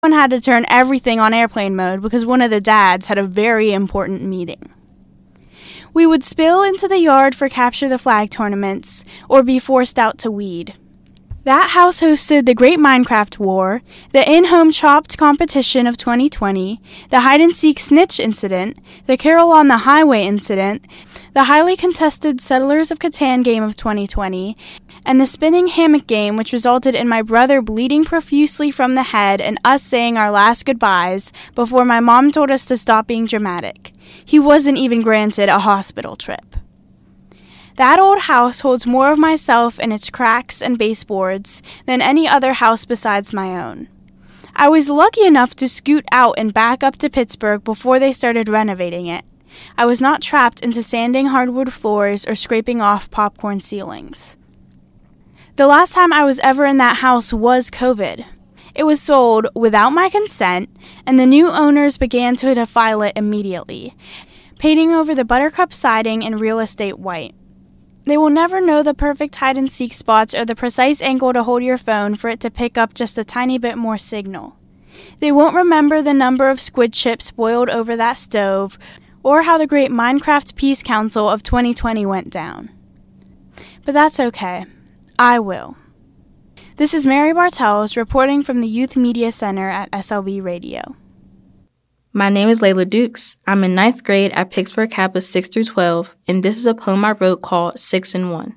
Everyone had to turn everything on airplane mode because one of the dads had a very important meeting. We would spill into the yard for capture the flag tournaments or be forced out to weed. That house hosted the Great Minecraft War, the in-home chopped competition of 2020, the hide-and-seek snitch incident, the Carol on the Highway incident, the highly contested Settlers of Catan game of 2020, and the spinning hammock game, which resulted in my brother bleeding profusely from the head and us saying our last goodbyes before my mom told us to stop being dramatic. He wasn't even granted a hospital trip. That old house holds more of myself in its cracks and baseboards than any other house besides my own. I was lucky enough to scoot out and back up to Pittsburgh before they started renovating it. I was not trapped into sanding hardwood floors or scraping off popcorn ceilings. The last time I was ever in that house was COVID. It was sold without my consent, and the new owners began to defile it immediately, painting over the buttercup siding in real estate white. They will never know the perfect hide-and-seek spots or the precise angle to hold your phone for it to pick up just a tiny bit more signal. They won't remember the number of squid chips boiled over that stove, or how the Great Minecraft Peace Council of 2020 went down. But that's okay. I will. This is Mary Bartels reporting from the Youth Media Center at SLB Radio. My name is Layla Dukes. I'm in 9th grade at Pittsburgh Kappa 6 through 12, and this is a poem I wrote called 6 in 1.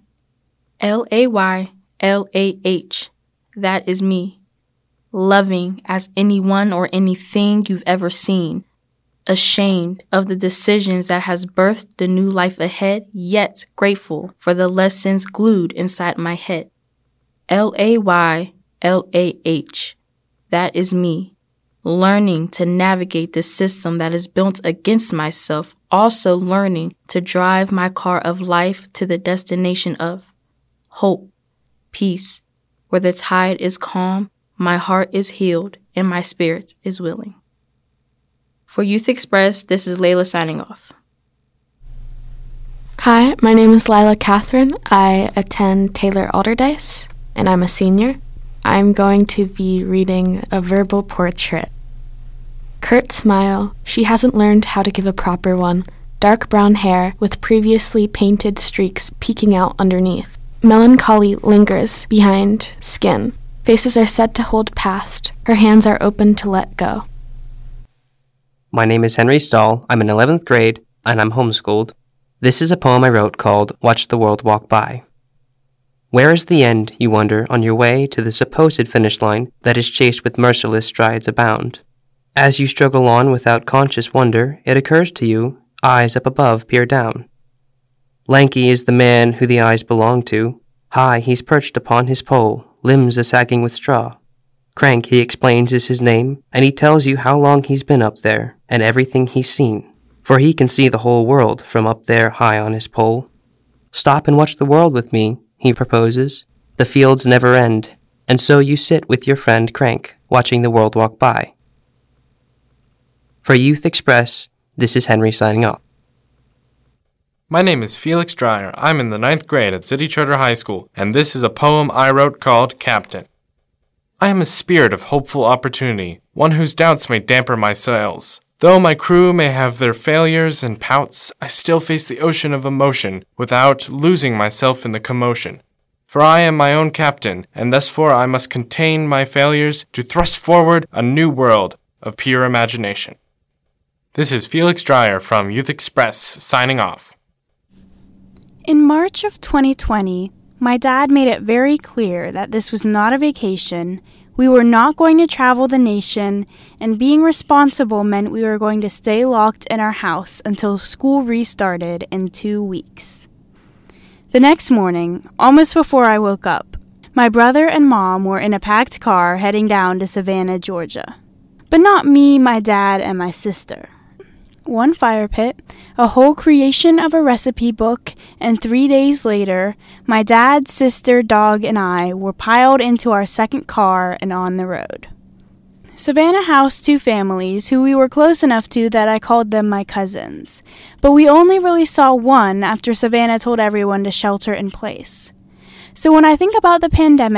Laylah, that is me. Loving as anyone or anything you've ever seen. Ashamed of the decisions that has birthed the new life ahead, yet grateful for the lessons glued inside my head. Laylah, that is me. Learning to navigate the system that is built against myself, also learning to drive my car of life to the destination of hope, peace, where the tide is calm, my heart is healed, and my spirit is willing. For Youth Express, this is Layla signing off. Hi, my name is Lila Catherine. I attend Taylor Alderdice, and I'm a senior. I'm going to be reading a verbal portrait. Curt smile. She hasn't learned how to give a proper one. Dark brown hair with previously painted streaks peeking out underneath. Melancholy lingers behind skin. Faces are said to hold past. Her hands are open to let go. My name is Henry Stahl. I'm in 11th grade, and I'm homeschooled. This is a poem I wrote called Watch the World Walk By. Where is the end, you wonder, on your way to the supposed finish line that is chased with merciless strides abound? As you struggle on without conscious wonder, it occurs to you, eyes up above peer down. Lanky is the man who the eyes belong to. High he's perched upon his pole, limbs a-sagging with straw. Crank, he explains, is his name, and he tells you how long he's been up there, and everything he's seen. For he can see the whole world from up there high on his pole. Stop and watch the world with me, he proposes. The fields never end, and so you sit with your friend Crank, watching the world walk by. For Youth Express, this is Henry signing off. My name is Felix Dreyer. I'm in the 9th grade at City Charter High School, and this is a poem I wrote called Captain. I am a spirit of hopeful opportunity, one whose doubts may damper my sails. Though my crew may have their failures and pouts, I still face the ocean of emotion without losing myself in the commotion. For I am my own captain, and thusfor I must contain my failures to thrust forward a new world of pure imagination. This is Felix Dreyer from Youth Express, signing off. In March of 2020, my dad made it very clear that this was not a vacation, we were not going to travel the nation, and being responsible meant we were going to stay locked in our house until school restarted in 2 weeks. The next morning, almost before I woke up, my brother and mom were in a packed car heading down to Savannah, Georgia. But not me, my dad, and my sister. One fire pit, a whole creation of a recipe book, and 3 days later, my dad, sister, dog, and I were piled into our second car and on the road. Savannah housed 2 families who we were close enough to that I called them my cousins, but we only really saw one after Savannah told everyone to shelter in place. So when I think about the pandemic,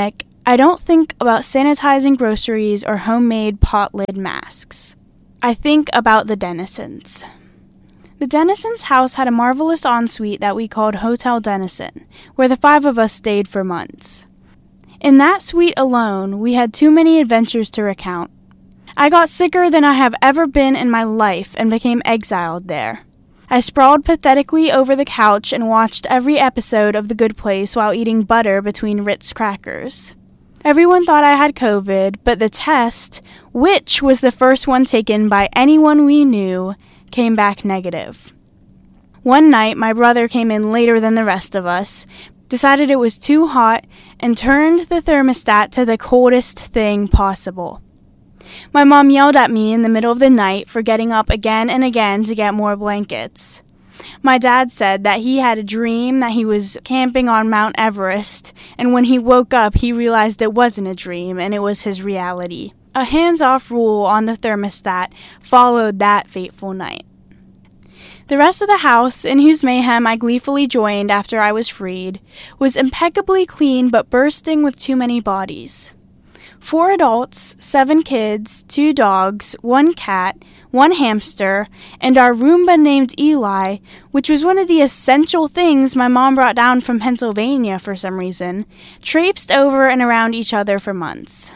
I don't think about sanitizing groceries or homemade pot lid masks. I think about the Denisons. The Denisons' house had a marvelous ensuite that we called Hotel Denison, where the 5 of us stayed for months. In that suite alone, we had too many adventures to recount. I got sicker than I have ever been in my life and became exiled there. I sprawled pathetically over the couch and watched every episode of The Good Place while eating butter between Ritz crackers. Everyone thought I had COVID, but the test, which was the first one taken by anyone we knew, came back negative. One night, my brother came in later than the rest of us, decided it was too hot, and turned the thermostat to the coldest thing possible. My mom yelled at me in the middle of the night for getting up again and again to get more blankets. My dad said that he had a dream that he was camping on Mount Everest, and when he woke up, he realized it wasn't a dream and it was his reality. A hands-off rule on the thermostat followed that fateful night. The rest of the house, in whose mayhem I gleefully joined after I was freed, was impeccably clean but bursting with too many bodies. 4 adults, 7 kids, 2 dogs, 1 cat, 1 hamster, and our Roomba named Eli, which was one of the essential things my mom brought down from Pennsylvania for some reason, traipsed over and around each other for months.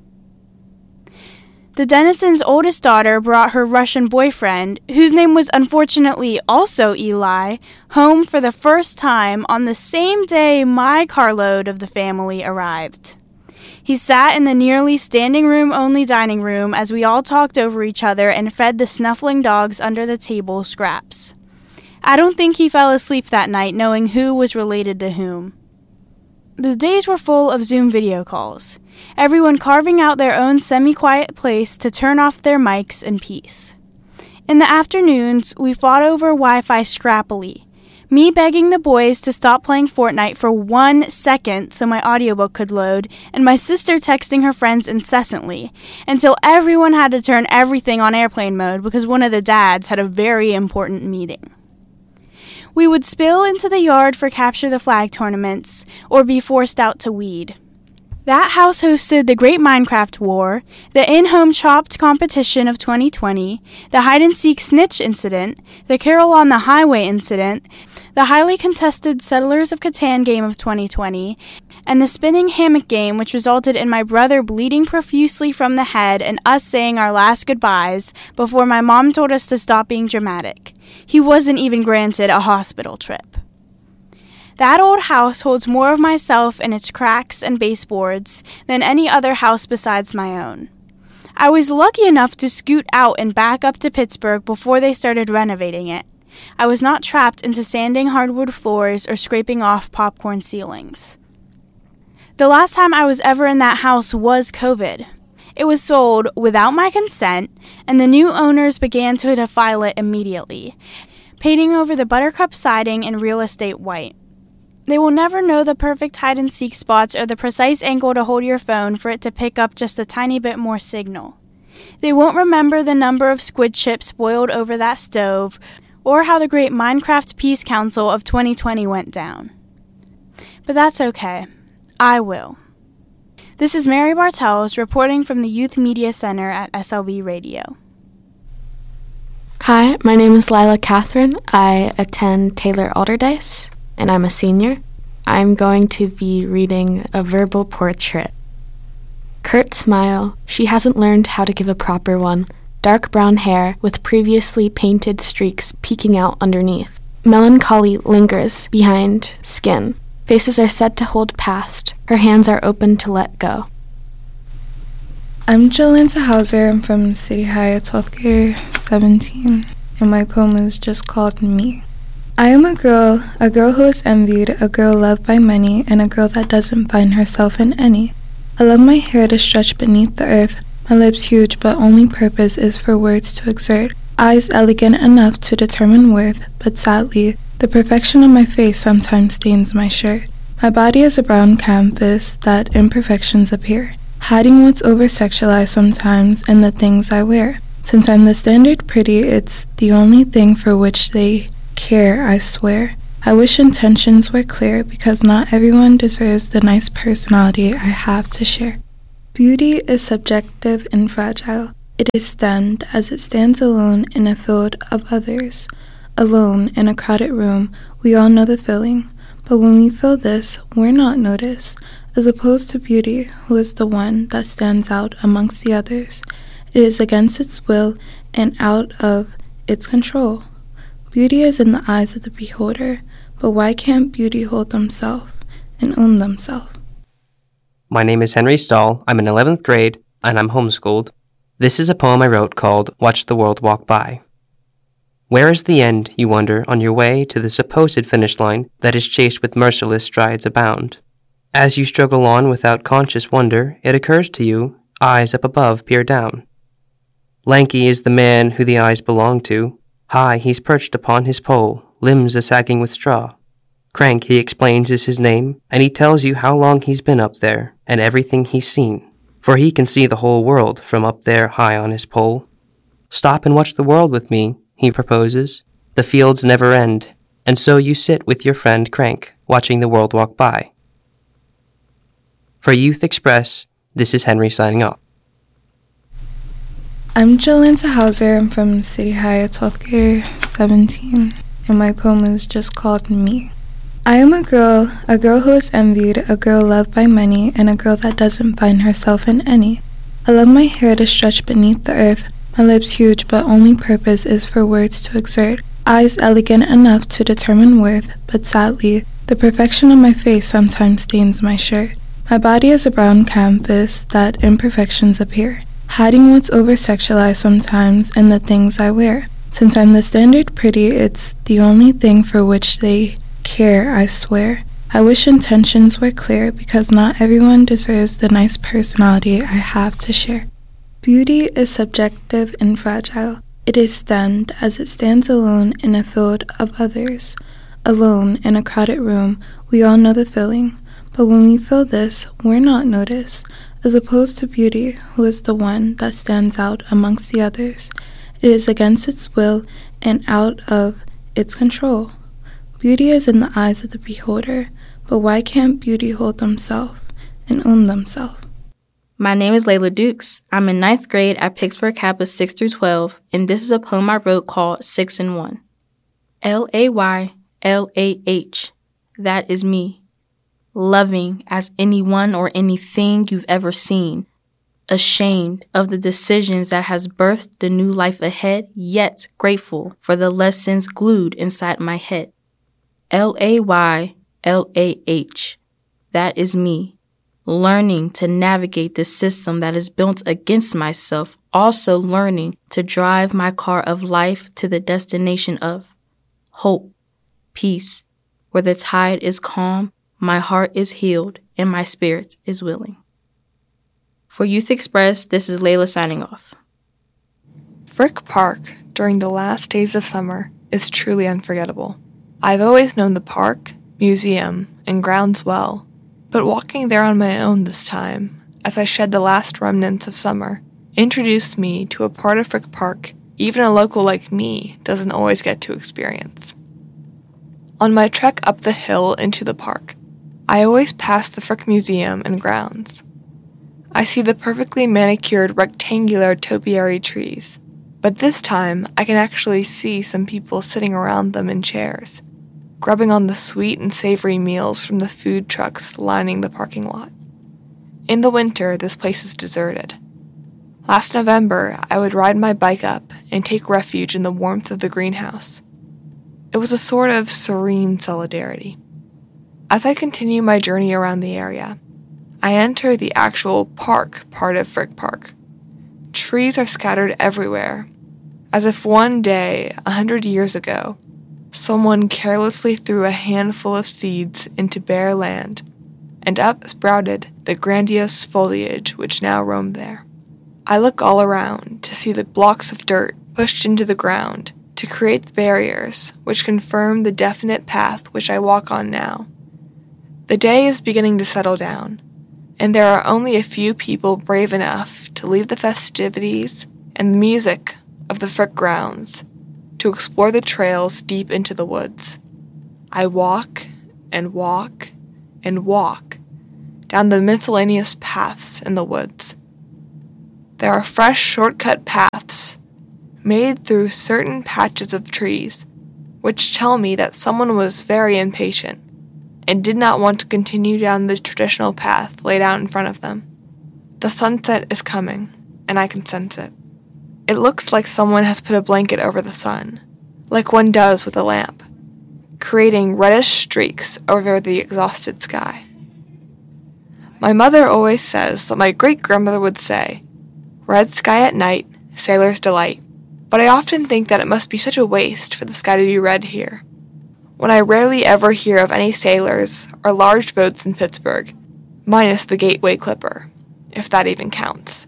The Denisons' oldest daughter brought her Russian boyfriend, whose name was unfortunately also Eli, home for the first time on the same day my carload of the family arrived. He sat in the nearly standing room only dining room as we all talked over each other and fed the snuffling dogs under the table scraps. I don't think he fell asleep that night knowing who was related to whom. The days were full of Zoom video calls, everyone carving out their own semi-quiet place to turn off their mics in peace. In the afternoons, we fought over Wi-Fi scrappily, me begging the boys to stop playing Fortnite for 1 second so my audiobook could load, and my sister texting her friends incessantly, until everyone had to turn everything on airplane mode because one of the dads had a very important meeting. We would spill into the yard for capture the flag tournaments, or be forced out to weed. That house hosted the Great Minecraft War, the in-home Chopped competition of 2020, the hide-and-seek snitch incident, the Carol on the Highway incident, the highly contested Settlers of Catan game of 2020, and the spinning hammock game which resulted in my brother bleeding profusely from the head and us saying our last goodbyes before my mom told us to stop being dramatic. He wasn't even granted a hospital trip. That old house holds more of myself in its cracks and baseboards than any other house besides my own. I was lucky enough to scoot out and back up to Pittsburgh before they started renovating it. I was not trapped into sanding hardwood floors or scraping off popcorn ceilings. The last time I was ever in that house was COVID. It was sold without my consent, and the new owners began to defile it immediately, painting over the buttercup siding in real estate white. They will never know the perfect hide-and-seek spots or the precise angle to hold your phone for it to pick up just a tiny bit more signal. They won't remember the number of squid chips boiled over that stove, or how the Great Minecraft Peace Council of 2020 went down. But that's okay. I will. This is Mary Bartels reporting from the Youth Media Center at SLB Radio. Hi, my name is Lila Catherine. I attend Taylor Alderdice, and I'm a senior. I'm going to be reading a verbal portrait. Curt smile. She hasn't learned how to give a proper one. Dark brown hair with previously painted streaks peeking out underneath. Melancholy lingers behind skin. Faces are said to hold past. Her hands are open to let go. I'm Jolanta Hauser. I'm from City High, 12th grader, 17, and my poem is just called Me. I am a girl who is envied, a girl loved by many, and a girl that doesn't find herself in any. I love my hair to stretch beneath the earth, my lips huge, but only purpose is for words to exert. Eyes elegant enough to determine worth, but sadly, the perfection of my face sometimes stains my shirt. My body is a brown canvas that imperfections appear, hiding what's over-sexualized sometimes in the things I wear. Since I'm the standard pretty, it's the only thing for which they care, I swear. I wish intentions were clear because not everyone deserves the nice personality I have to share. Beauty is subjective and fragile. It is stemmed as it stands alone in a field of others. Alone in a crowded room, we all know the feeling. But when we feel this, we're not noticed, as opposed to beauty, who is the one that stands out amongst the others. It is against its will and out of its control. Beauty is in the eyes of the beholder, but why can't beauty hold themselves and own themselves? My name is Henry Stahl. I'm in 11th grade, and I'm homeschooled. This is a poem I wrote called Watch the World Walk By. Where is the end, you wonder, on your way to the supposed finish line that is chased with merciless strides abound? As you struggle on without conscious wonder, it occurs to you, eyes up above peer down. Lanky is the man who the eyes belong to. High he's perched upon his pole, limbs a-sagging with straw. Crank, he explains, is his name, and he tells you how long he's been up there, and everything he's seen. For he can see the whole world from up there high on his pole. Stop and watch the world with me, he proposes. The fields never end, and so you sit with your friend Crank, watching the world walk by. For Youth Express, this is Henry signing off. I'm Jolanta Hauser. I'm from City High, 12th grade, 17, and my poem is just called Me. I am a girl who is envied, a girl loved by many, and a girl that doesn't find herself in any. I love my hair to stretch beneath the earth, my lips huge, but only purpose is for words to exert, eyes elegant enough to determine worth, but sadly, the perfection of my face sometimes stains my shirt. My body is a brown canvas that imperfections appear, hiding what's over-sexualized sometimes in the things I wear. Since I'm the standard pretty, it's the only thing for which they care, I swear. I wish intentions were clear because not everyone deserves the nice personality I have to share. Beauty is subjective and fragile. It is stemmed as it stands alone in a field of others. Alone in a crowded room, we all know the feeling. But when we feel this, we're not noticed, as opposed to beauty, who is the one that stands out amongst the others. It is against its will and out of its control. Beauty is in the eyes of the beholder, but why can't beauty hold themselves and own themselves? My name is Layla Dukes. I'm in 9th grade at Pittsburgh Kappa 6 through 12, and this is a poem I wrote called 6 in 1. Laylah, that is me. Loving as anyone or anything you've ever seen. Ashamed of the decisions that has birthed the new life ahead, yet grateful for the lessons glued inside my head. Laylah, that is me. Learning to navigate the system that is built against myself, also learning to drive my car of life to the destination of hope, peace, where the tide is calm, my heart is healed, and my spirit is willing. For Youth Express, this is Layla signing off. Frick Park, during the last days of summer, is truly unforgettable. I've always known the park, museum, and grounds well, but walking there on my own this time, as I shed the last remnants of summer, introduced me to a part of Frick Park even a local like me doesn't always get to experience. On my trek up the hill into the park, I always pass the Frick Museum and grounds. I see the perfectly manicured rectangular topiary trees, but this time I can actually see some people sitting around them in chairs, grubbing on the sweet and savory meals from the food trucks lining the parking lot. In the winter, this place is deserted. Last November, I would ride my bike up and take refuge in the warmth of the greenhouse. It was a sort of serene solidarity. As I continue my journey around the area, I enter the actual park part of Frick Park. Trees are scattered everywhere, as if one day, 100 years ago, someone carelessly threw a handful of seeds into bare land, and up sprouted the grandiose foliage which now roam there. I look all around to see the blocks of dirt pushed into the ground to create the barriers which confirm the definite path which I walk on now. The day is beginning to settle down, and there are only a few people brave enough to leave the festivities and the music of the Frick grounds to explore the trails deep into the woods. I walk and walk and walk down the miscellaneous paths in the woods. There are fresh shortcut paths made through certain patches of trees, which tell me that someone was very impatient and did not want to continue down the traditional path laid out in front of them. The sunset is coming, and I can sense it. It looks like someone has put a blanket over the sun, like one does with a lamp, creating reddish streaks over the exhausted sky. My mother always says that my great-grandmother would say, "Red sky at night, sailor's delight." But I often think that it must be such a waste for the sky to be red here, when I rarely ever hear of any sailors or large boats in Pittsburgh, minus the Gateway Clipper, if that even counts.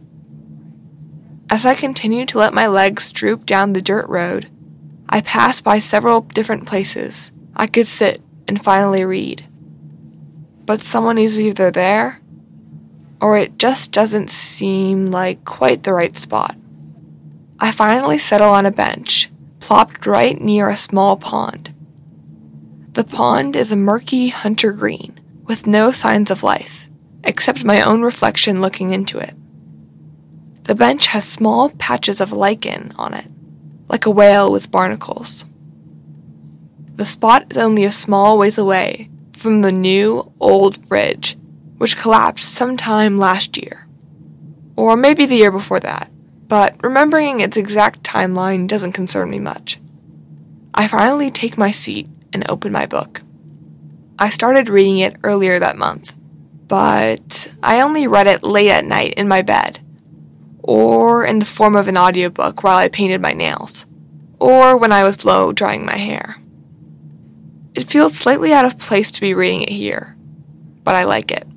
As I continue to let my legs droop down the dirt road, I pass by several different places I could sit and finally read. But someone is either there, or it just doesn't seem like quite the right spot. I finally settle on a bench, plopped right near a small pond. The pond is a murky hunter green, with no signs of life, except my own reflection looking into it. The bench has small patches of lichen on it, like a whale with barnacles. The spot is only a small ways away from the new, old bridge, which collapsed sometime last year. Or maybe the year before that. But remembering its exact timeline doesn't concern me much. I finally take my seat and open my book. I started reading it earlier that month, but I only read it late at night in my bed, or in the form of an audiobook while I painted my nails, or when I was blow drying my hair. It feels slightly out of place to be reading it here, but I like it.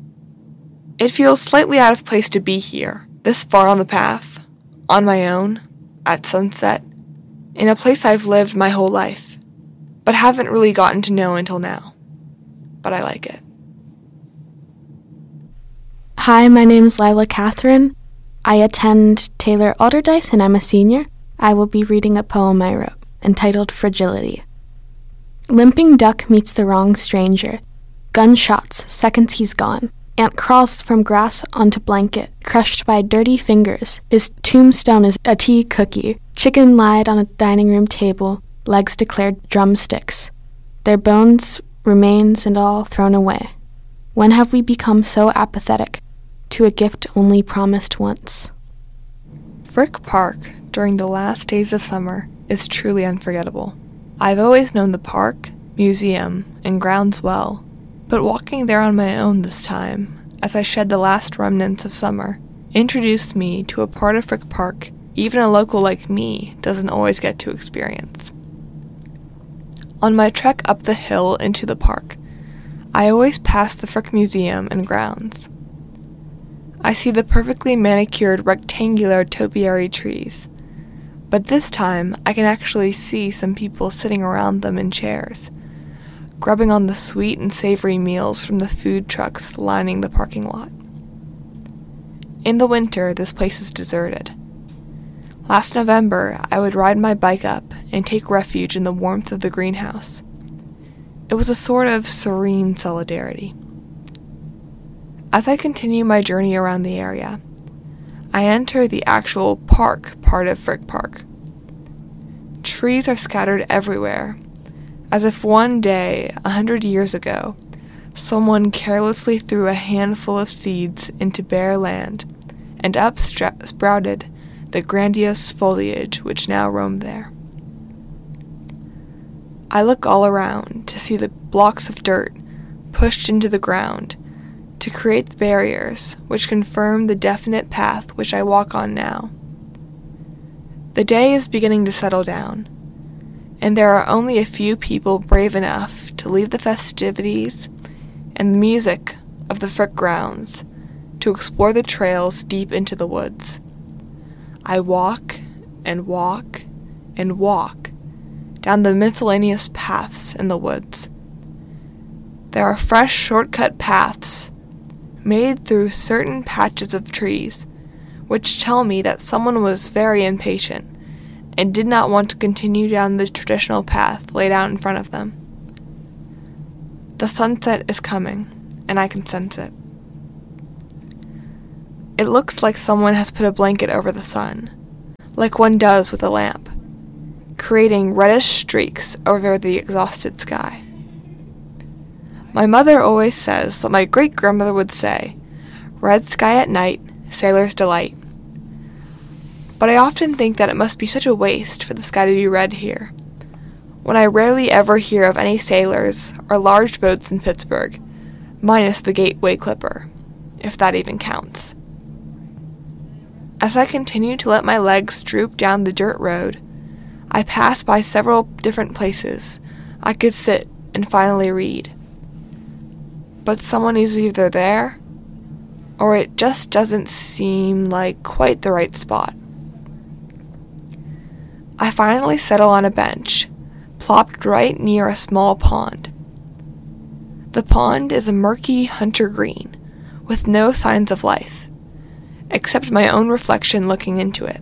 It feels slightly out of place to be here, this far on the path, on my own, at sunset, in a place I've lived my whole life, but haven't really gotten to know until now. But I like it. Hi, my name is Lila Catherine. I attend Taylor Alderdice and I'm a senior. I will be reading a poem I wrote, entitled Fragility. Limping duck meets the wrong stranger. Gunshots, seconds he's gone. Ant crawls from grass onto blanket, crushed by dirty fingers. His tombstone is a tea cookie. Chicken lied on a dining room table, legs declared drumsticks. Their bones, remains, and all thrown away. When have we become so apathetic to a gift only promised once? Frick Park, during the last days of summer, is truly unforgettable. I've always known the park, museum, and grounds well, but walking there on my own this time, as I shed the last remnants of summer, introduced me to a part of Frick Park even a local like me doesn't always get to experience. On my trek up the hill into the park, I always pass the Frick Museum and grounds. I see the perfectly manicured rectangular topiary trees, but this time I can actually see some people sitting around them in chairs, grubbing on the sweet and savory meals from the food trucks lining the parking lot. In the winter, this place is deserted. Last November, I would ride my bike up and take refuge in the warmth of the greenhouse. It was a sort of serene solidarity. As I continue my journey around the area, I enter the actual park part of Frick Park. Trees are scattered everywhere, as if one day, 100 years ago, someone carelessly threw a handful of seeds into bare land, and up sprouted the grandiose foliage which now roam there. I look all around to see the blocks of dirt pushed into the ground to create the barriers which confirm the definite path which I walk on now. The day is beginning to settle down, and there are only a few people brave enough to leave the festivities and the music of the Frick grounds to explore the trails deep into the woods. I walk and walk and walk down the miscellaneous paths in the woods. There are fresh shortcut paths made through certain patches of trees, which tell me that someone was very impatient and did not want to continue down the traditional path laid out in front of them. The sunset is coming, and I can sense it. It looks like someone has put a blanket over the sun, like one does with a lamp, creating reddish streaks over the exhausted sky. My mother always says that my great-grandmother would say, "Red sky at night, sailor's delight." But I often think that it must be such a waste for the sky to be red here, when I rarely ever hear of any sailors or large boats in Pittsburgh, minus the Gateway Clipper, if that even counts. As I continue to let my legs droop down the dirt road, I pass by several different places I could sit and finally read. But someone is either there, or it just doesn't seem like quite the right spot. I finally settle on a bench, plopped right near a small pond. The pond is a murky hunter green, with no signs of life, except my own reflection looking into it.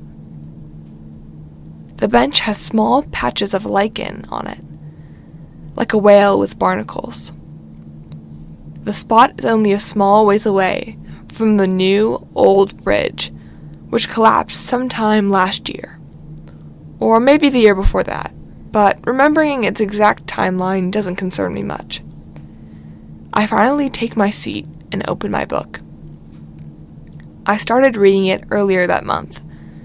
The bench has small patches of lichen on it, like a whale with barnacles. The spot is only a small ways away from the new, old bridge, which collapsed sometime last year, or maybe the year before that, but remembering its exact timeline doesn't concern me much. I finally take my seat and open my book. I started reading it earlier that month,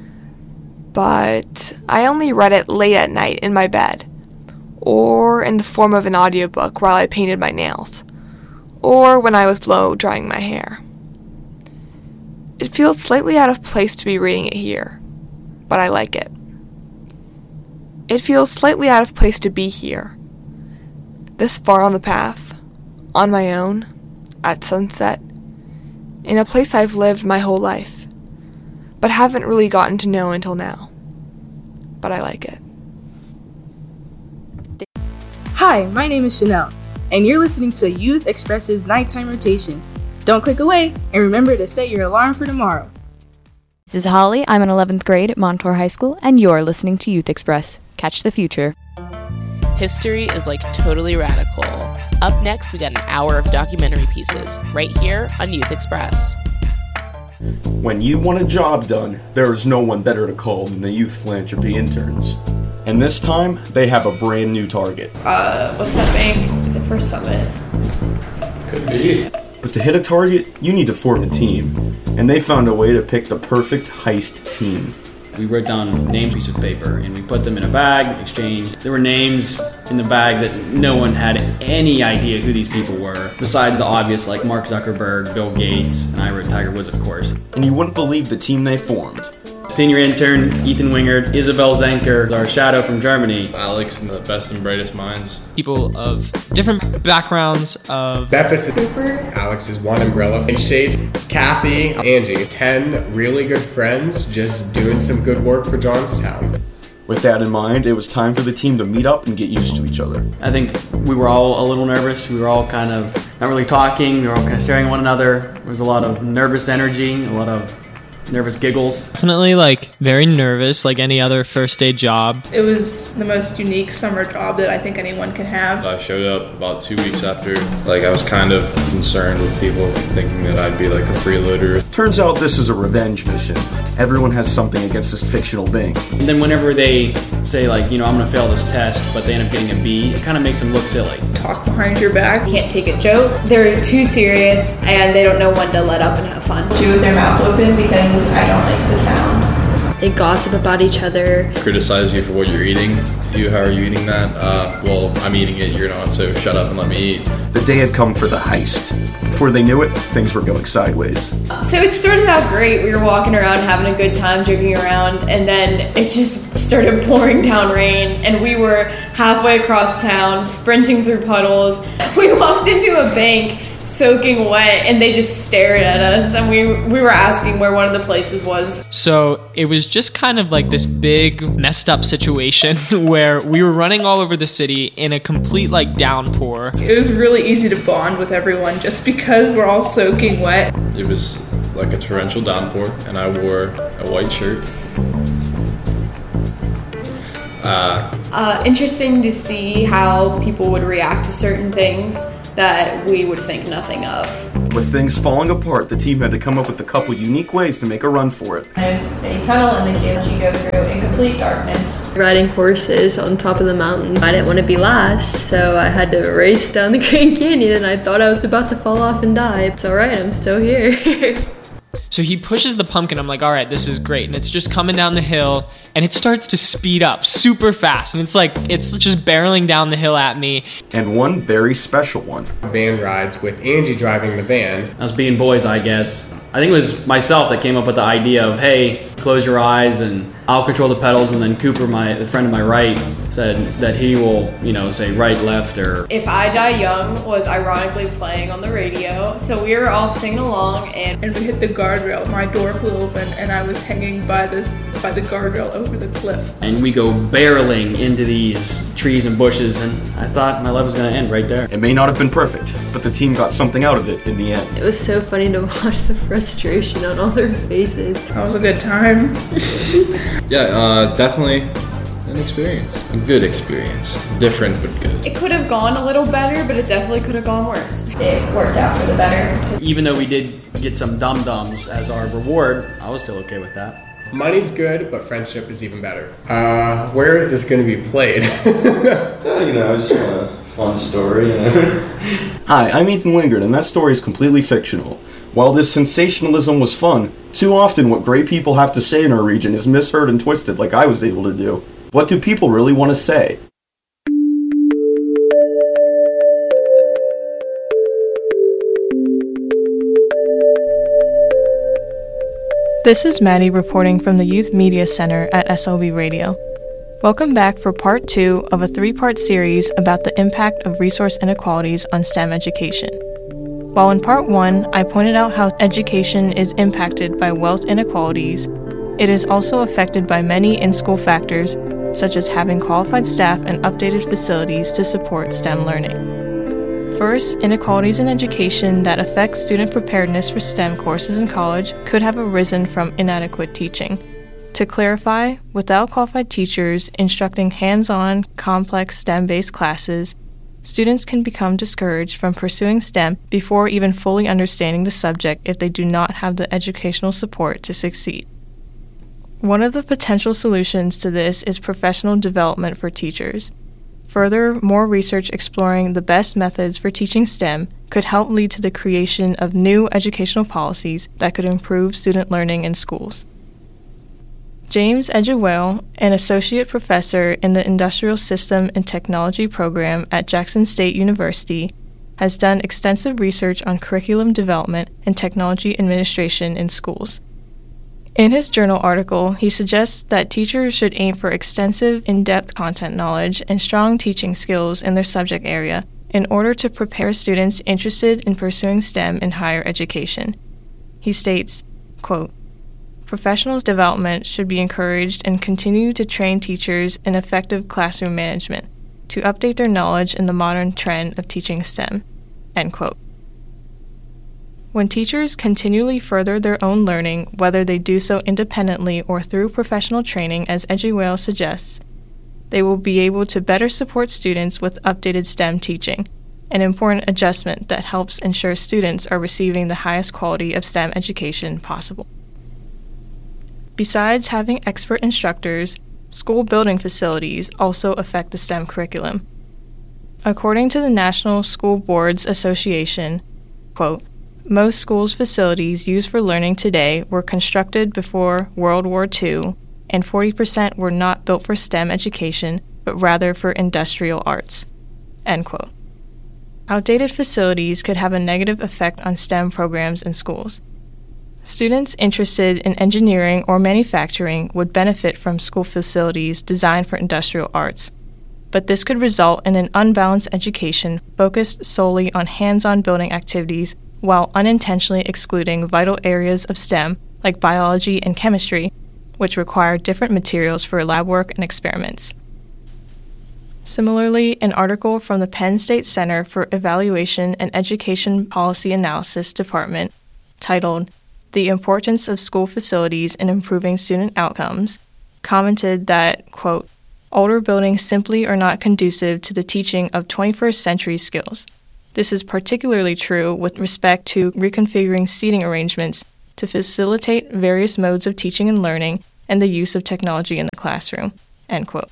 but I only read it late at night in my bed, or in the form of an audiobook while I painted my nails, or when I was blow drying my hair. It feels slightly out of place to be reading it here, but I like it. It feels slightly out of place to be here, this far on the path, on my own, at sunset, in a place I've lived my whole life, but haven't really gotten to know until now. But I like it. Hi, my name is Chanel, and you're listening to Youth Express's Nighttime Rotation. Don't click away, and remember to set your alarm for tomorrow. This is Holly. I'm in 11th grade at Montour High School, and you're listening to Youth Express. Catch the future. History is like totally radical. Up next, we got an hour of documentary pieces, right here on Youth Express. When you want a job done, there is no one better to call than the Youth Philanthropy interns. And this time, they have a brand new target. What's that bank? Is it First Summit? Could be. But to hit a target, you need to form a team. And they found a way to pick the perfect heist team. We wrote down names on a piece of paper and we put them in a bag, exchanged. There were names in the bag that no one had any idea who these people were, besides the obvious like Mark Zuckerberg, Bill Gates, and I wrote Tiger Woods, of course. And you wouldn't believe the team they formed. Senior intern, Ethan Wingard, Isabel Zenker, our shadow from Germany. Alex and the best and brightest minds. People of different backgrounds of... Bepis, Cooper. Alex is one umbrella shade. Kathy, Angie. 10 really good friends just doing some good work for Johnstown. With that in mind, it was time for the team to meet up and get used to each other. I think we were all a little nervous. We were all kind of not really talking. We were all kind of staring at one another. There was a lot of nervous energy, a lot of nervous giggles. Definitely very nervous, like any other first day job. It was the most unique summer job that I think anyone can have. I showed up about 2 weeks after. I was kind of concerned with people thinking that I'd be like a freeloader. Turns out this is a revenge mission. Everyone has something against this fictional bank. And then whenever they say I'm gonna fail this test, but they end up getting a B, it kind of makes them look silly. Talk behind your back. Can't take a joke. They're too serious and they don't know when to let up and have fun. Chew with their mouth open because I don't like the sound. They gossip about each other. Criticize you for what you're eating. How are you eating that? Well, I'm eating it, you're not, so shut up and let me eat. The day had come for the heist. Before they knew it, things were going sideways. So it started out great. We were walking around having a good time, joking around, and then it just started pouring down rain, and we were halfway across town, sprinting through puddles. We walked into a bank soaking wet, and they just stared at us, and we were asking where one of the places was. So it was just kind of like this big messed up situation where we were running all over the city in a complete downpour. It was really easy to bond with everyone just because we're all soaking wet. It was like a torrential downpour, and I wore a white shirt. Interesting to see how people would react to certain things. that we would think nothing of. With things falling apart, the team had to come up with a couple unique ways to make a run for it. There's a tunnel indicator you go through in complete darkness. Riding horses on top of the mountain. I didn't want to be last, so I had to race down the Grand Canyon, and I thought I was about to fall off and die. It's alright, I'm still here. So he pushes the pumpkin. I'm like, all right, this is great. And it's just coming down the hill, and it starts to speed up super fast. And it's just barreling down the hill at me. And one very special one. Van rides with Angie driving the van. Us being boys, I guess. I think it was myself that came up with the idea of, hey, close your eyes and I'll control the pedals, and then Cooper, the friend to my right, said that he will, say right, left, or... If I Die Young was ironically playing on the radio, so we were all singing along, and we hit the guardrail. My door flew open, and I was hanging by the guardrail over the cliff. And we go barreling into these trees and bushes, and I thought my life was going to end right there. It may not have been perfect, but the team got something out of it in the end. It was so funny to watch the frustration on all their faces. That was a good time. Yeah, definitely an experience. A good experience. Different, but good. It could have gone a little better, but it definitely could have gone worse. It worked out for the better. Even though we did get some dum-dums as our reward, I was still okay with that. Money's good, but friendship is even better. Where is this going to be played? Just a fun story. Hi, I'm Ethan Wingard, and that story is completely fictional. While this sensationalism was fun, too often what great people have to say in our region is misheard and twisted like I was able to do. What do people really want to say? This is Maddie reporting from the Youth Media Center at SLB Radio. Welcome back for part 2 of a 3-part series about the impact of resource inequalities on STEM education. While in part 1, I pointed out how education is impacted by wealth inequalities, it is also affected by many in-school factors, such as having qualified staff and updated facilities to support STEM learning. First, inequalities in education that affect student preparedness for STEM courses in college could have arisen from inadequate teaching. To clarify, without qualified teachers instructing hands-on, complex STEM-based classes, students can become discouraged from pursuing STEM before even fully understanding the subject if they do not have the educational support to succeed. One of the potential solutions to this is professional development for teachers. Further, more research exploring the best methods for teaching STEM could help lead to the creation of new educational policies that could improve student learning in schools. James Edgewell, an associate professor in the Industrial System and Technology program at Jackson State University, has done extensive research on curriculum development and technology administration in schools. In his journal article, he suggests that teachers should aim for extensive, in-depth content knowledge and strong teaching skills in their subject area in order to prepare students interested in pursuing STEM in higher education. He states, quote, "Professional development should be encouraged and continue to train teachers in effective classroom management to update their knowledge in the modern trend of teaching STEM." End quote. When teachers continually further their own learning, whether they do so independently or through professional training, as Edgewell suggests, they will be able to better support students with updated STEM teaching, an important adjustment that helps ensure students are receiving the highest quality of STEM education possible. Besides having expert instructors, school building facilities also affect the STEM curriculum. According to the National School Boards Association, quote, "Most schools' facilities used for learning today were constructed before World War II, and 40% were not built for STEM education, but rather for industrial arts." End quote. Outdated facilities could have a negative effect on STEM programs in schools. Students interested in engineering or manufacturing would benefit from school facilities designed for industrial arts, but this could result in an unbalanced education focused solely on hands-on building activities while unintentionally excluding vital areas of STEM like biology and chemistry, which require different materials for lab work and experiments. Similarly, an article from the Penn State Center for Evaluation and Education Policy Analysis Department titled "The Importance of School Facilities in Improving Student Outcomes" commented that, quote, "Older buildings simply are not conducive to the teaching of 21st century skills." This is particularly true with respect to reconfiguring seating arrangements to facilitate various modes of teaching and learning and the use of technology in the classroom." End quote.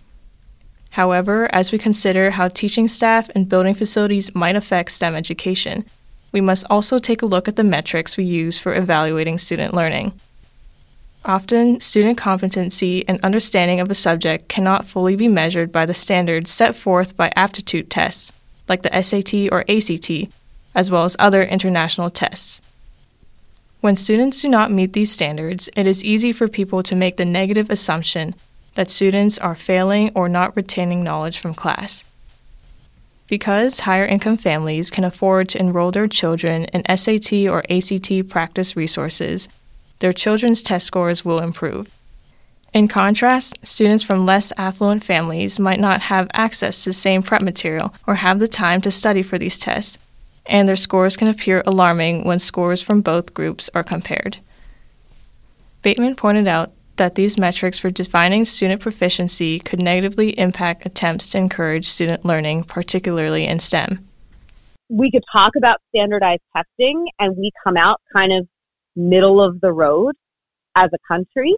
However, as we consider how teaching staff and building facilities might affect STEM education, we must also take a look at the metrics we use for evaluating student learning. Often, student competency and understanding of a subject cannot fully be measured by the standards set forth by aptitude tests, like the SAT or ACT, as well as other international tests. When students do not meet these standards, it is easy for people to make the negative assumption that students are failing or not retaining knowledge from class. Because higher income families can afford to enroll their children in SAT or ACT practice resources, their children's test scores will improve. In contrast, students from less affluent families might not have access to the same prep material or have the time to study for these tests, and their scores can appear alarming when scores from both groups are compared. Bateman pointed out that these metrics for defining student proficiency could negatively impact attempts to encourage student learning, particularly in STEM. We could talk about standardized testing, and we come out kind of middle of the road as a country,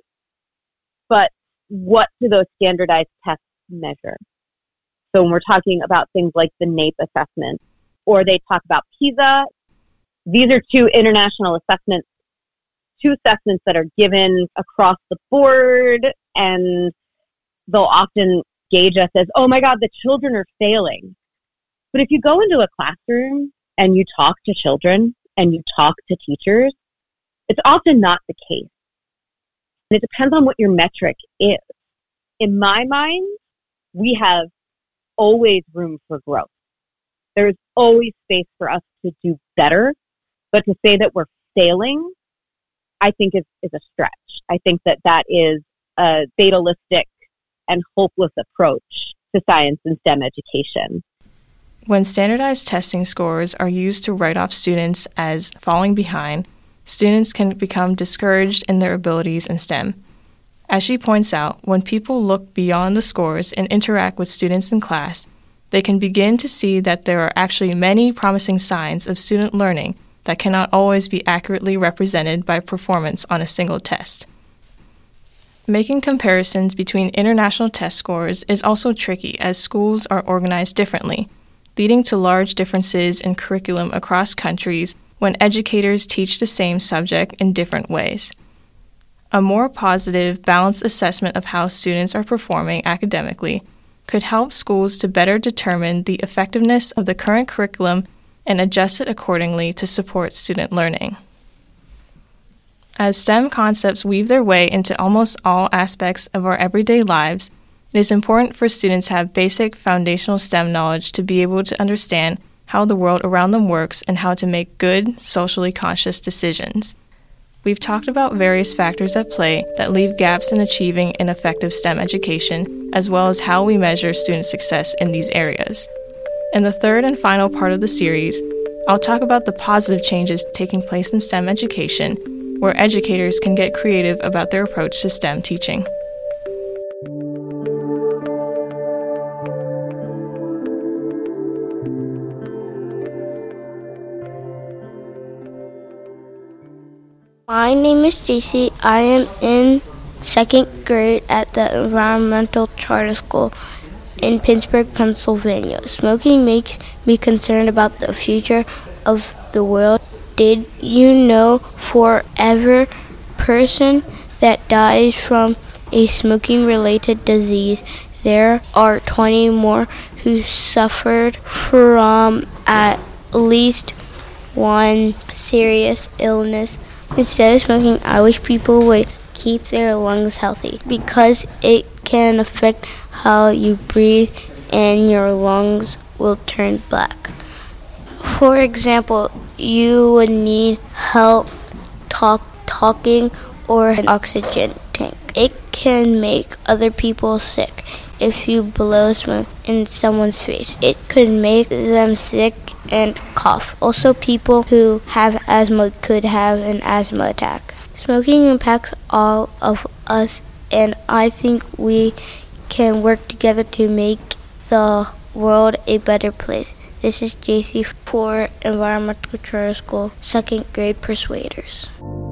but what do those standardized tests measure? So when we're talking about things like the NAEP assessment, or they talk about PISA, these are two international assessments, two assessments that are given across the board, and they'll often gauge us as, oh my God, the children are failing. But if you go into a classroom and you talk to children and you talk to teachers, it's often not the case. And it depends on what your metric is. In my mind, we have always room for growth. There's always space for us to do better, but to say that we're failing, I think is a stretch. I think that is a fatalistic and hopeless approach to science and STEM education. When standardized testing scores are used to write off students as falling behind, students can become discouraged in their abilities in STEM. As she points out, when people look beyond the scores and interact with students in class, they can begin to see that there are actually many promising signs of student learning that cannot always be accurately represented by performance on a single test. Making comparisons between international test scores is also tricky as schools are organized differently, leading to large differences in curriculum across countries when educators teach the same subject in different ways. A more positive, balanced assessment of how students are performing academically could help schools to better determine the effectiveness of the current curriculum and adjust it accordingly to support student learning. As STEM concepts weave their way into almost all aspects of our everyday lives, it is important for students to have basic foundational STEM knowledge to be able to understand how the world around them works and how to make good, socially conscious decisions. We've talked about various factors at play that leave gaps in achieving an effective STEM education, as well as how we measure student success in these areas. In the third and final part of the series, I'll talk about the positive changes taking place in STEM education, where educators can get creative about their approach to STEM teaching. My name is JC. I am in second grade at the Environmental Charter School in Pittsburgh, Pennsylvania. Smoking makes me concerned about the future of the world. Did you know for every person that dies from a smoking-related disease, there are 20 more who suffered from at least one serious illness? Instead of smoking, I wish people would keep their lungs healthy because it can affect how you breathe and your lungs will turn black. For example, you would need help talking or an oxygen tank. It can make other people sick if you blow smoke in someone's face. It could make them sick and cough. Also, people who have asthma could have an asthma attack. Smoking impacts all of us, and I think we can work together to make the world a better place. This is JC for Environmental Charter School, 2nd grade Persuaders.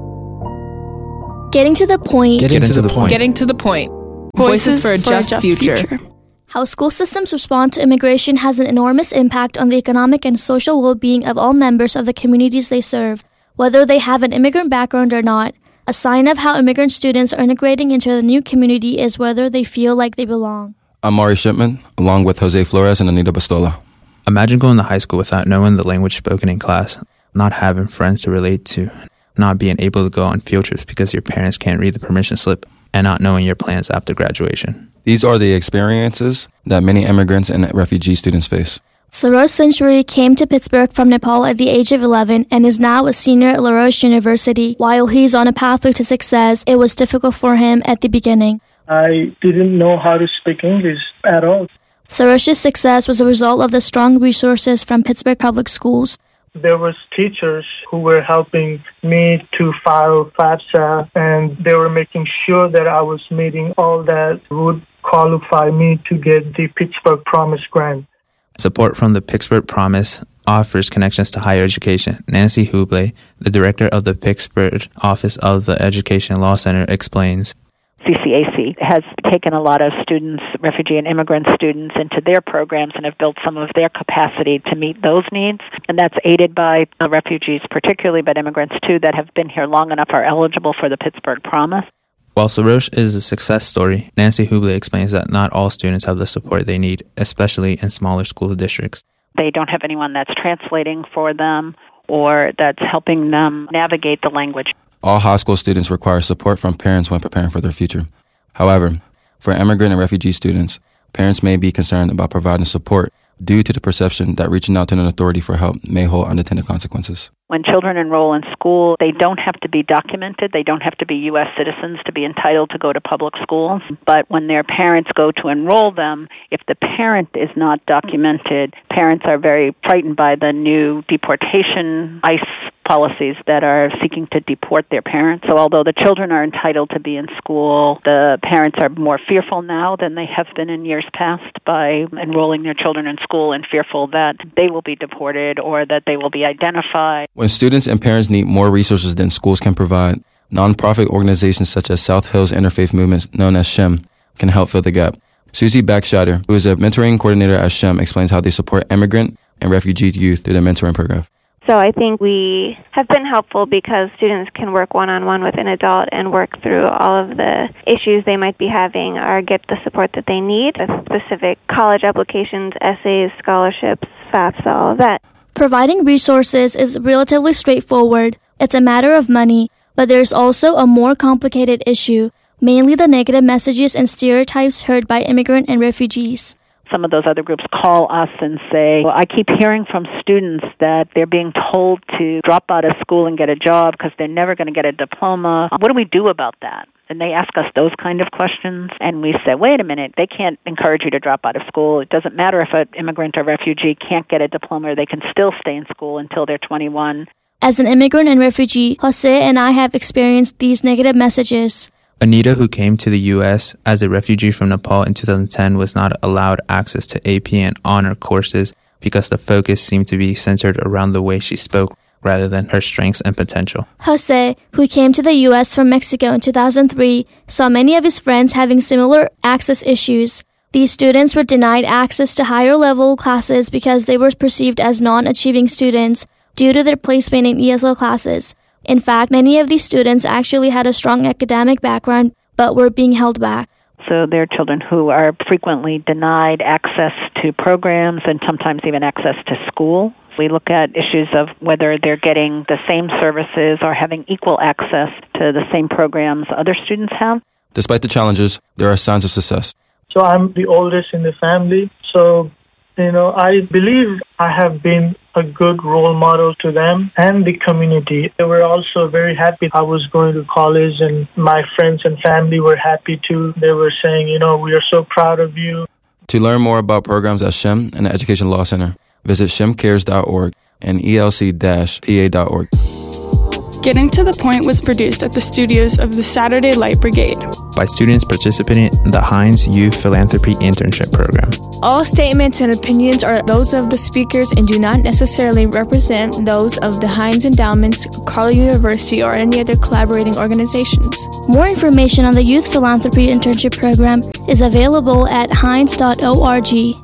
Getting to the point. Getting to the point. Getting to the point. Voices for a just future. How school systems respond to immigration has an enormous impact on the economic and social well-being of all members of the communities they serve, whether they have an immigrant background or not. A sign of how immigrant students are integrating into the new community is whether they feel like they belong. I'm Mari Shipman, along with Jose Flores and Anita Bastola. Imagine going to high school without knowing the language spoken in class, not having friends to relate to, not being able to go on field trips because your parents can't read the permission slip, and not knowing your plans after graduation. These are the experiences that many immigrants and refugee students face. Sarosh Century came to Pittsburgh from Nepal at the age of 11 and is now a senior at LaRoche University. While he's on a pathway to success, it was difficult for him at the beginning. I didn't know how to speak English at all. Sarosh's success was a result of the strong resources from Pittsburgh Public Schools. There was teachers who were helping me to file FAFSA, and they were making sure that I was meeting all that would qualify me to get the Pittsburgh Promise grant. Support from the Pittsburgh Promise offers connections to higher education. Nancy Hubley, the director of the Pittsburgh Office of the Education Law Center, explains. CCAC has taken a lot of students, refugee and immigrant students, into their programs and have built some of their capacity to meet those needs. And that's aided by refugees particularly, but immigrants too that have been here long enough are eligible for the Pittsburgh Promise. While Sarosh is a success story, Nancy Hubley explains that not all students have the support they need, especially in smaller school districts. They don't have anyone that's translating for them or that's helping them navigate the language. All high school students require support from parents when preparing for their future. However, for immigrant and refugee students, parents may be concerned about providing support due to the perception that reaching out to an authority for help may hold unintended consequences. When children enroll in school, they don't have to be documented. They don't have to be U.S. citizens to be entitled to go to public schools. But when their parents go to enroll them, if the parent is not documented, parents are very frightened by the new deportation ICE policies that are seeking to deport their parents. So although the children are entitled to be in school, the parents are more fearful now than they have been in years past by enrolling their children in school and fearful that they will be deported or that they will be identified. When students and parents need more resources than schools can provide, nonprofit organizations such as South Hills Interfaith Movement, known as SHIM, can help fill the gap. Susie Backshatter, who is a mentoring coordinator at SHIM, explains how they support immigrant and refugee youth through their mentoring program. So I think we have been helpful because students can work one-on-one with an adult and work through all of the issues they might be having or get the support that they need, with specific college applications, essays, scholarships, FAFSA, all of that. Providing resources is relatively straightforward. It's a matter of money, but there's also a more complicated issue, mainly the negative messages and stereotypes heard by immigrant and refugees. Some of those other groups call us and say, well, I keep hearing from students that they're being told to drop out of school and get a job because they're never going to get a diploma. What do we do about that? And they ask us those kind of questions, and we say, wait a minute, they can't encourage you to drop out of school. It doesn't matter if an immigrant or refugee can't get a diploma, they can still stay in school until they're 21. As an immigrant and refugee, Jose and I have experienced these negative messages. Anita, who came to the U.S. as a refugee from Nepal in 2010, was not allowed access to AP and honor courses because the focus seemed to be centered around the way she spoke rather than her strengths and potential. Jose, who came to the U.S. from Mexico in 2003, saw many of his friends having similar access issues. These students were denied access to higher-level classes because they were perceived as non-achieving students due to their placement in ESL classes. In fact, many of these students actually had a strong academic background but were being held back. So they're children who are frequently denied access to programs and sometimes even access to school. We look at issues of whether they're getting the same services or having equal access to the same programs other students have. Despite the challenges, there are signs of success. So I'm the oldest in the family, so I believe I have been a good role model to them and the community. They were also very happy I was going to college, and my friends and family were happy too. They were saying, we are so proud of you. To learn more about programs at SHIM and the Education Law Center, visit shimcares.org and elc-pa.org. Getting to the Point was produced at the studios of the Saturday Light Brigade by students participating in the Heinz Youth Philanthropy Internship Program. All statements and opinions are those of the speakers and do not necessarily represent those of the Heinz Endowments, Carleton University, or any other collaborating organizations. More information on the Youth Philanthropy Internship Program is available at heinz.org.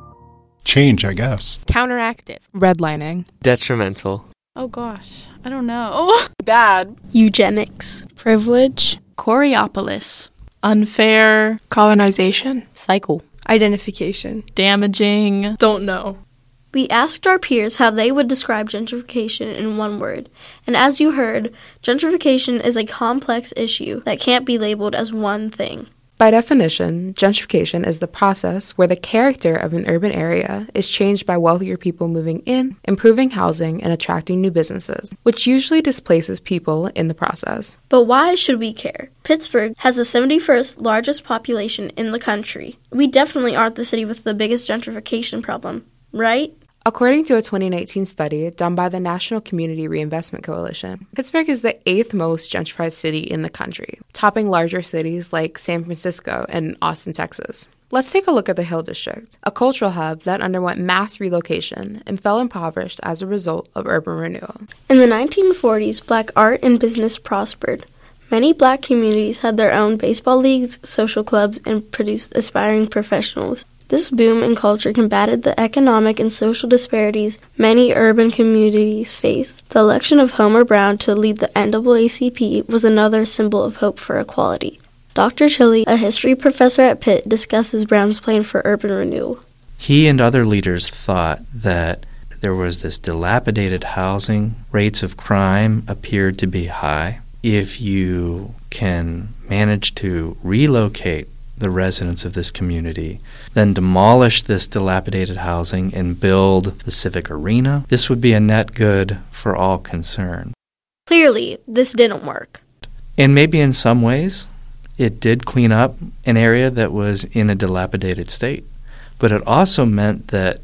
Change, I guess. Counteractive. Redlining. Detrimental. Oh gosh, I don't know. Bad. Eugenics. Privilege. Coriopolis. Unfair. Colonization. Cycle. Identification. Damaging. Don't know. We asked our peers how they would describe gentrification in one word, and as you heard, gentrification is a complex issue that can't be labeled as one thing. By definition, gentrification is the process where the character of an urban area is changed by wealthier people moving in, improving housing, and attracting new businesses, which usually displaces people in the process. But why should we care? Pittsburgh has the 71st largest population in the country. We definitely aren't the city with the biggest gentrification problem, right? According to a 2019 study done by the National Community Reinvestment Coalition, Pittsburgh is the 8th most gentrified city in the country, topping larger cities like San Francisco and Austin, Texas. Let's take a look at the Hill District, a cultural hub that underwent mass relocation and fell impoverished as a result of urban renewal. In the 1940s, black art and business prospered. Many black communities had their own baseball leagues, social clubs, and produced aspiring professionals. This boom in culture combated the economic and social disparities many urban communities faced. The election of Homer Brown to lead the NAACP was another symbol of hope for equality. Dr. Chili, a history professor at Pitt, discusses Brown's plan for urban renewal. He and other leaders thought that there was this dilapidated housing, rates of crime appeared to be high. If you can manage to relocate the residents of this community, then demolish this dilapidated housing and build the civic arena, this would be a net good for all concerned. Clearly, this didn't work. And maybe in some ways, it did clean up an area that was in a dilapidated state, but it also meant that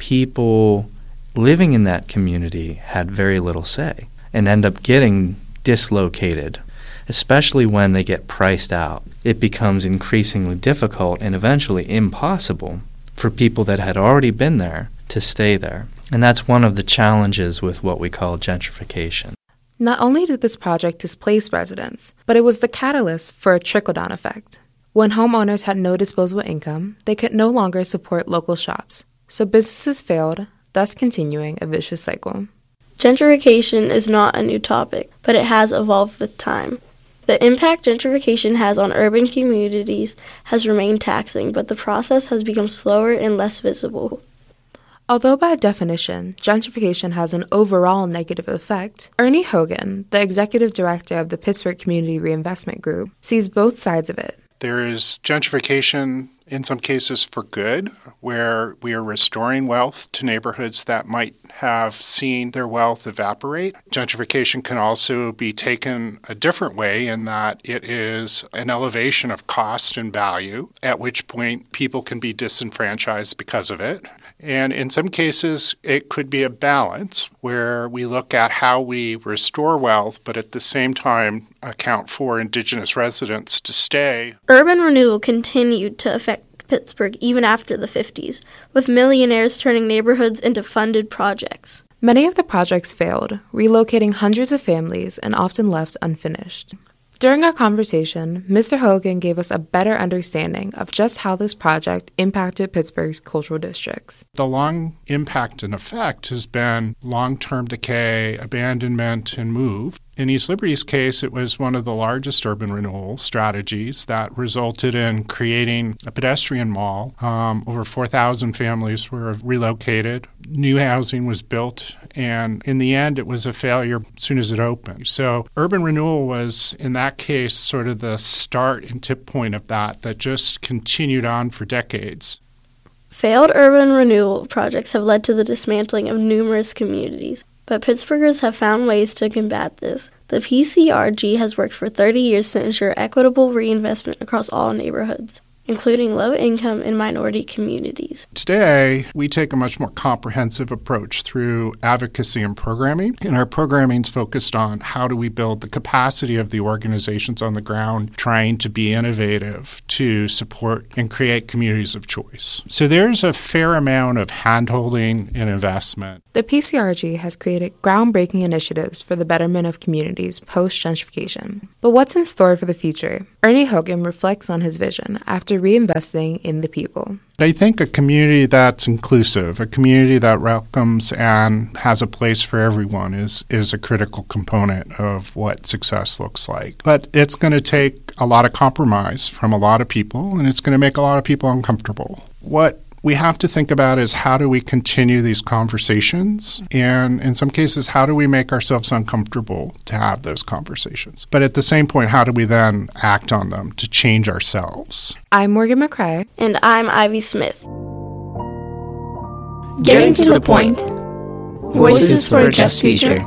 people living in that community had very little say and end up getting dislocated, especially when they get priced out. It becomes increasingly difficult and eventually impossible for people that had already been there to stay there. And that's one of the challenges with what we call gentrification. Not only did this project displace residents, but it was the catalyst for a trickle-down effect. When homeowners had no disposable income, they could no longer support local shops, so businesses failed, thus continuing a vicious cycle. Gentrification is not a new topic, but it has evolved with time. The impact gentrification has on urban communities has remained taxing, but the process has become slower and less visible. Although by definition, gentrification has an overall negative effect, Ernie Hogan, the executive director of the Pittsburgh Community Reinvestment Group, sees both sides of it. There is gentrification in some cases for good, where we are restoring wealth to neighborhoods that might have seen their wealth evaporate. Gentrification can also be taken a different way in that it is an elevation of cost and value, at which point people can be disenfranchised because of it. And in some cases, it could be a balance where we look at how we restore wealth, but at the same time account for indigenous residents to stay. Urban renewal continued to affect Pittsburgh even after the 50s, with millionaires turning neighborhoods into funded projects. Many of the projects failed, relocating hundreds of families and often left unfinished. During our conversation, Mr. Hogan gave us a better understanding of just how this project impacted Pittsburgh's cultural districts. The long impact and effect has been long-term decay, abandonment, and move. In East Liberty's case, it was one of the largest urban renewal strategies that resulted in creating a pedestrian mall. Over 4,000 families were relocated. New housing was built, and in the end, it was a failure as soon as it opened. So urban renewal was, in that case, sort of the start and tip point of that just continued on for decades. Failed urban renewal projects have led to the dismantling of numerous communities. But Pittsburghers have found ways to combat this. The PCRG has worked for 30 years to ensure equitable reinvestment across all neighborhoods. including low-income and minority communities. Today, we take a much more comprehensive approach through advocacy and programming, and our programming is focused on how do we build the capacity of the organizations on the ground trying to be innovative to support and create communities of choice. So there's a fair amount of hand-holding and investment. The PCRG has created groundbreaking initiatives for the betterment of communities post-gentrification. But what's in store for the future? Ernie Hogan reflects on his vision after reinvesting in the people. I think a community that's inclusive, a community that welcomes and has a place for everyone is a critical component of what success looks like. But it's going to take a lot of compromise from a lot of people, and it's going to make a lot of people uncomfortable. What we have to think about is how do we continue these conversations, and in some cases, how do we make ourselves uncomfortable to have those conversations? But at the same point, how do we then act on them to change ourselves? I'm Morgan McCrae. And I'm Ivy Smith. Getting to the point. Voices for a Just Future.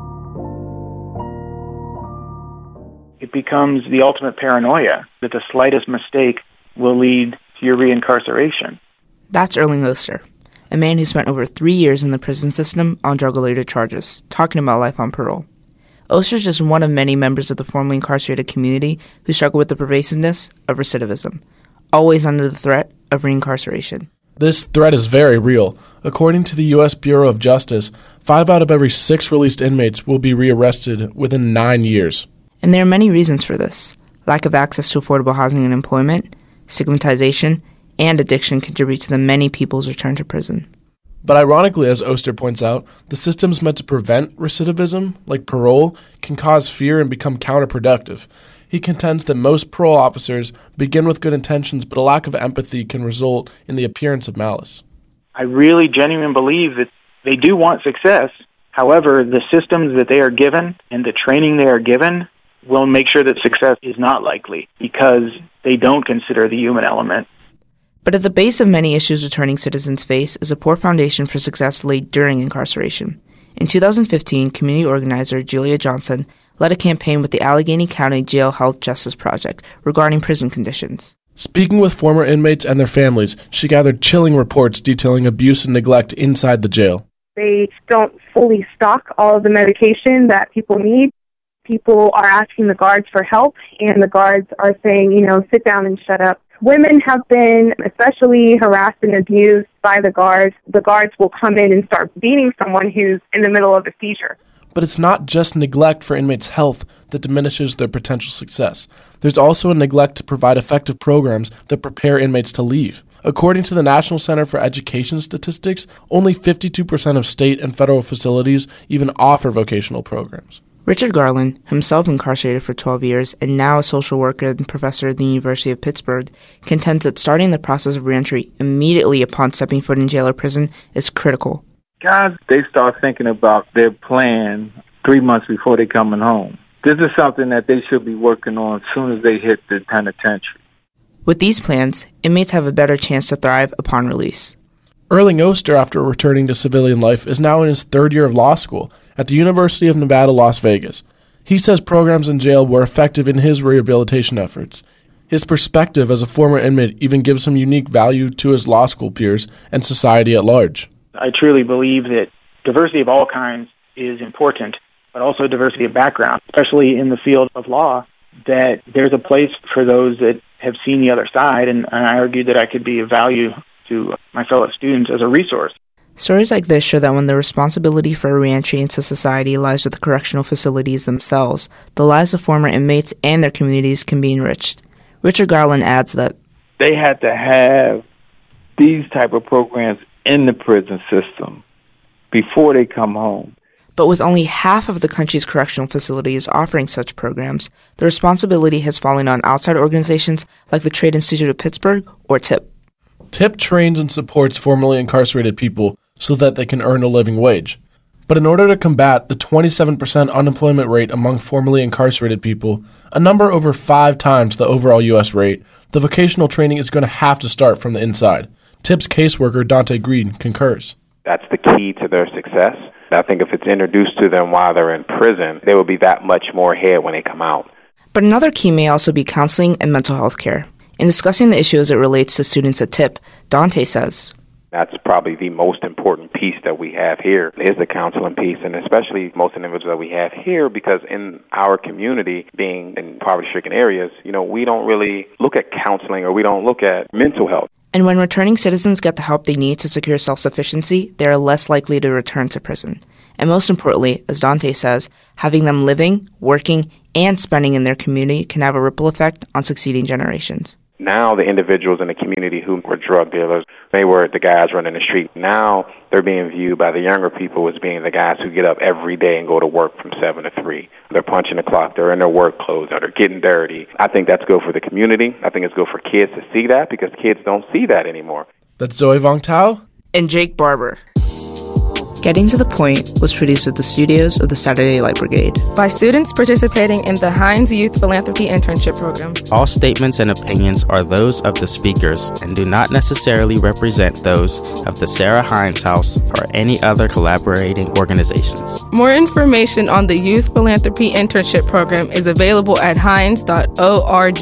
It becomes the ultimate paranoia that the slightest mistake will lead to your reincarceration. That's Erling Oster, a man who spent over 3 years in the prison system on drug-related charges, talking about life on parole. Oster is just one of many members of the formerly incarcerated community who struggle with the pervasiveness of recidivism, always under the threat of reincarceration. This threat is very real. According to the U.S. Bureau of Justice, 5 out of every 6 released inmates will be rearrested within 9 years. And there are many reasons for this. Lack of access to affordable housing and employment, stigmatization, and addiction contribute to the many people's return to prison. But ironically, as Oster points out, the systems meant to prevent recidivism, like parole, can cause fear and become counterproductive. He contends that most parole officers begin with good intentions, but a lack of empathy can result in the appearance of malice. I really genuinely believe that they do want success. However, the systems that they are given and the training they are given will make sure that success is not likely because they don't consider the human element. But at the base of many issues returning citizens face is a poor foundation for success laid during incarceration. In 2015, community organizer Julia Johnson led a campaign with the Allegheny County Jail Health Justice Project regarding prison conditions. Speaking with former inmates and their families, she gathered chilling reports detailing abuse and neglect inside the jail. They don't fully stock all of the medication that people need. People are asking the guards for help, and the guards are saying, sit down and shut up. Women have been especially harassed and abused by the guards. The guards will come in and start beating someone who's in the middle of a seizure. But it's not just neglect for inmates' health that diminishes their potential success. There's also a neglect to provide effective programs that prepare inmates to leave. According to the National Center for Education Statistics, only 52% of state and federal facilities even offer vocational programs. Richard Garland, himself incarcerated for 12 years and now a social worker and professor at the University of Pittsburgh, contends that starting the process of reentry immediately upon stepping foot in jail or prison is critical. Guys, they start thinking about their plan 3 months before they coming home. This is something that they should be working on as soon as they hit the penitentiary. With these plans, inmates have a better chance to thrive upon release. Erling Oster, after returning to civilian life, is now in his 3rd year of law school at the University of Nevada, Las Vegas. He says programs in jail were effective in his rehabilitation efforts. His perspective as a former inmate even gives him unique value to his law school peers and society at large. I truly believe that diversity of all kinds is important, but also diversity of background, especially in the field of law, that there's a place for those that have seen the other side, and I argued that I could be of value to my fellow students as a resource. Stories like this show that when the responsibility for reentry into society lies with the correctional facilities themselves, the lives of former inmates and their communities can be enriched. Richard Garland adds that they had to have these type of programs in the prison system before they come home. But with only half of the country's correctional facilities offering such programs, the responsibility has fallen on outside organizations like the Trade Institute of Pittsburgh or TIP. TIP trains and supports formerly incarcerated people so that they can earn a living wage. But in order to combat the 27% unemployment rate among formerly incarcerated people, a number over 5 times the overall U.S. rate, the vocational training is going to have to start from the inside. TIP's caseworker, Dante Green, concurs. That's the key to their success. I think if it's introduced to them while they're in prison, they will be that much more ahead when they come out. But another key may also be counseling and mental health care. In discussing the issue as it relates to students at TIP, Dante says, That's probably the most important piece that we have here is the counseling piece, and especially most individuals that we have here, because in our community, being in poverty-stricken areas, we don't really look at counseling or we don't look at mental health. And when returning citizens get the help they need to secure self-sufficiency, they are less likely to return to prison. And most importantly, as Dante says, having them living, working, and spending in their community can have a ripple effect on succeeding generations. Now the individuals in the community who were drug dealers, they were the guys running the street. Now they're being viewed by the younger people as being the guys who get up every day and go to work from 7 to 3. They're punching the clock. They're in their work clothes, or they're getting dirty. I think that's good for the community. I think it's good for kids to see that, because kids don't see that anymore. That's Zoe Vong Tao and Jake Barber. Getting to the Point was produced at the studios of the Saturday Light Brigade by students participating in the Heinz Youth Philanthropy Internship Program. All statements and opinions are those of the speakers and do not necessarily represent those of the Sarah Heinz House or any other collaborating organizations. More information on the Youth Philanthropy Internship Program is available at heinz.org.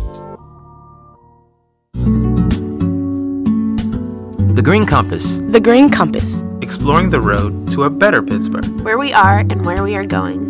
The Green Compass. The Green Compass. Exploring the road to a better Pittsburgh. Where we are and where we are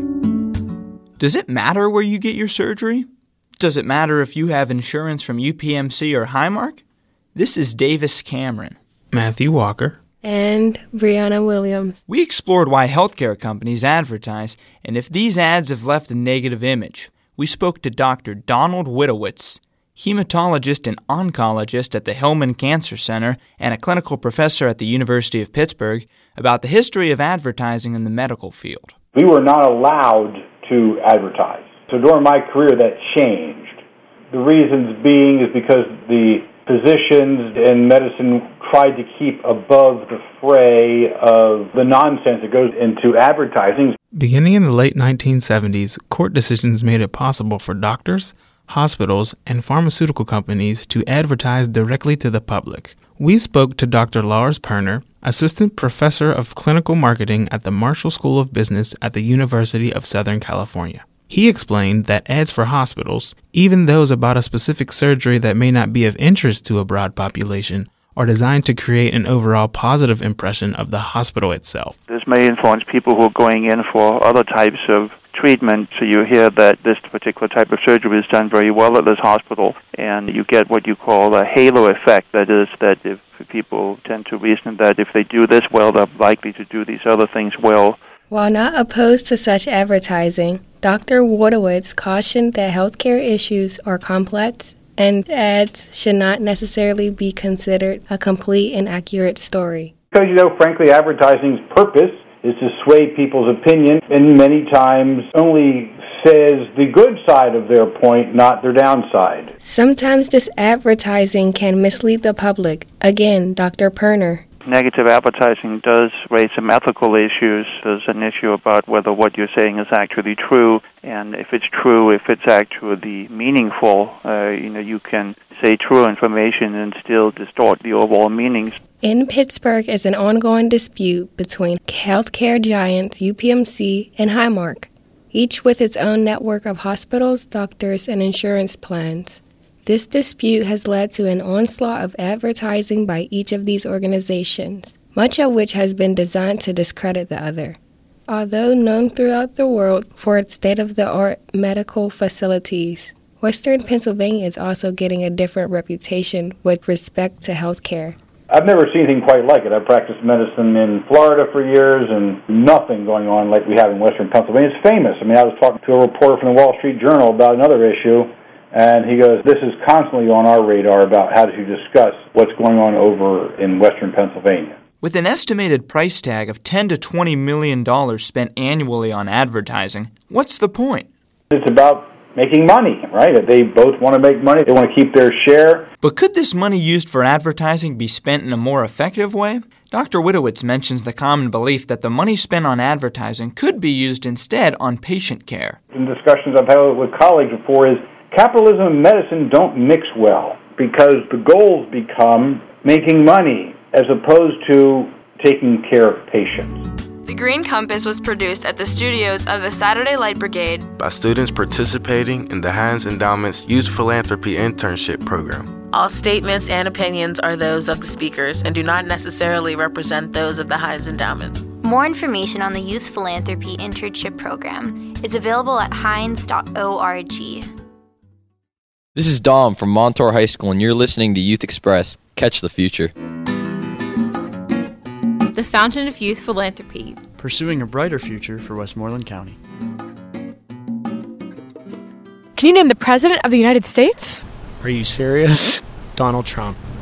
going. Does it matter where you get your surgery? Does it matter if you have insurance from UPMC or Highmark? This is Davis Cameron. Matthew Walker. And Brianna Williams. We explored why healthcare companies advertise and if these ads have left a negative image. We spoke to Dr. Donald Witowitz, hematologist and oncologist at the Hillman Cancer Center and a clinical professor at the University of Pittsburgh, about the history of advertising in the medical field. We were not allowed to advertise. So during my career, that changed. The reasons being is because the physicians in medicine tried to keep above the fray of the nonsense that goes into advertising. Beginning in the late 1970s, court decisions made it possible for doctors, hospitals, and pharmaceutical companies to advertise directly to the public. We spoke to Dr. Lars Perner, Assistant Professor of Clinical Marketing at the Marshall School of Business at the University of Southern California. He explained that ads for hospitals, even those about a specific surgery that may not be of interest to a broad population, are designed to create an overall positive impression of the hospital itself. This may influence people who are going in for other types of treatment, so you hear that this particular type of surgery is done very well at this hospital, and you get what you call a halo effect. That is, that if people tend to reason that if they do this well, they're likely to do these other things well. While not opposed to such advertising, Dr. Wodowitz cautioned that healthcare issues are complex and ads should not necessarily be considered a complete and accurate story. Because, frankly, advertising's purpose is to sway people's opinion, and many times only says the good side of their point, not their downside. Sometimes this advertising can mislead the public. Again, Dr. Perner. Negative advertising does raise some ethical issues. There's an issue about whether what you're saying is actually true, and if it's true, if it's actually meaningful, you can say true information and still distort the overall meanings. In Pittsburgh is an ongoing dispute between healthcare giants UPMC and Highmark, each with its own network of hospitals, doctors, and insurance plans. This dispute has led to an onslaught of advertising by each of these organizations, much of which has been designed to discredit the other. Although known throughout the world for its state-of-the-art medical facilities, Western Pennsylvania is also getting a different reputation with respect to healthcare. I've never seen anything quite like it. I've practiced medicine in Florida for years, and nothing going on like we have in Western Pennsylvania. It's famous. I was talking to a reporter from the Wall Street Journal about another issue, and he goes, this is constantly on our radar about how to discuss what's going on over in Western Pennsylvania. With an estimated price tag of $10 to $20 million spent annually on advertising, what's the point? It's about making money, right? They both want to make money. They want to keep their share. But could this money used for advertising be spent in a more effective way? Dr. Witowitz mentions the common belief that the money spent on advertising could be used instead on patient care. In discussions I've had with colleagues before is capitalism and medicine don't mix well because the goals become making money as opposed to taking care of patients. The Green Compass was produced at the studios of the Saturday Light Brigade by students participating in the Heinz Endowment's Youth Philanthropy Internship Program. All statements and opinions are those of the speakers and do not necessarily represent those of the Heinz Endowment. More information on the Youth Philanthropy Internship Program is available at heinz.org. This is Dom from Montour High School, and you're listening to Youth Express. Catch the future. The Fountain of Youth Philanthropy. Pursuing a brighter future for Westmoreland County. Can you name the President of the United States? Are you serious? Donald Trump.